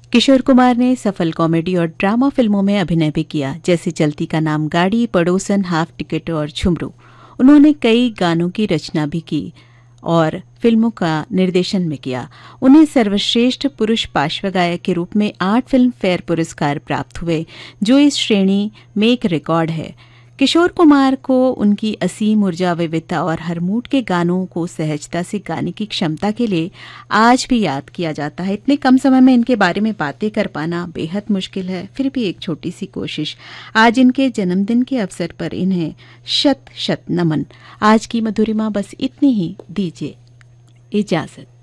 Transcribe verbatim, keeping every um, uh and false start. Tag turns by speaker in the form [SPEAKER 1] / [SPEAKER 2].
[SPEAKER 1] किशोर कुमार ने सफल कॉमेडी और ड्रामा फिल्मों में अभिनय भी किया, जैसे चलती का नाम गाड़ी, पड़ोसन, हाफ टिकट और झुमरू। उन्होंने कई गानों की रचना भी की और फिल्मों का निर्देशन भी किया। उन्हें सर्वश्रेष्ठ पुरुष पार्श्व गायक के रूप में आठ फिल्म फेयर पुरस्कार प्राप्त हुए, जो इस श्रेणी में एक रिकॉर्ड है। किशोर कुमार को उनकी असीम ऊर्जा, विविधता और हर मूड के गानों को सहजता से गाने की क्षमता के लिए आज भी याद किया जाता है। इतने कम समय में इनके बारे में बातें कर पाना बेहद मुश्किल है, फिर भी एक छोटी सी कोशिश। आज इनके जन्मदिन के अवसर पर इन्हें शत शत नमन। आज की मधुरिमा बस इतनी ही, दीजिए इजाजत।